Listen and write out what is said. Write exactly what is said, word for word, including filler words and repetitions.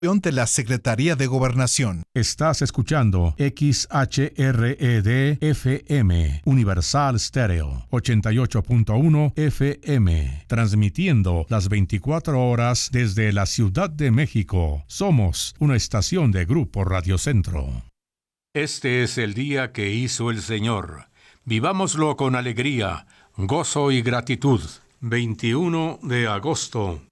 de la Secretaría de Gobernación. Estás escuchando X H R E D F M, Universal Stereo, ochenta y ocho punto uno F M, transmitiendo las veinticuatro horas desde la Ciudad de México. Somos una estación de Grupo Radio Centro. Este es el día que hizo el Señor. Vivámoslo con alegría, gozo y gratitud. veintiuno de agosto.